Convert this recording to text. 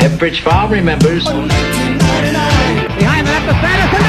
Epbridge Farm remembers. Behind the left of Sanderson.